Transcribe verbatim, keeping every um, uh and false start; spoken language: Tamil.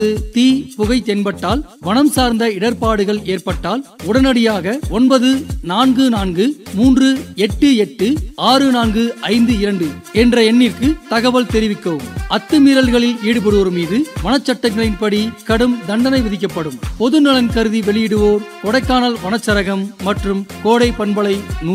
தீ புகை தென்பட்டால், வனம் சார்ந்த இடர்பாடுகள் ஏற்பட்டால் உடனடியாக ஒன்பது நான்கு நான்கு மூன்று எட்டு எட்டு ஆறு நான்கு ஐந்து இரண்டு என்ற எண்ணிற்கு தகவல் தெரிவிக்கவும். அத்துமீறல்களில் ஈடுபடுவோர் மீது வனச்சட்டங்களின்படி கடும் தண்டனை விதிக்கப்படும். பொது நலன் கருதி வெளியிடுவோர் கொடைக்கானல் வனச்சரகம் மற்றும் கோடை பண்பலை